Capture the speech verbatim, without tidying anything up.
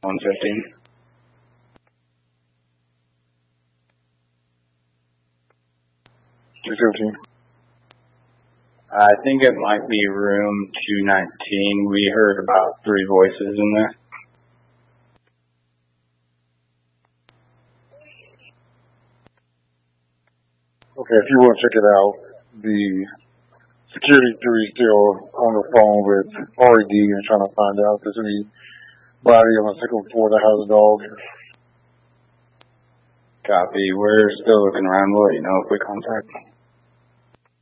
one fifteen. two fifteen. I think it might be room two nineteen. We heard about three voices in there. Okay, if you want to check it out, the security three is still on the phone with R E D and trying to find out if there's anybody on the second floor that has a dog. Copy. We're still looking around. We'll let you know if we contact.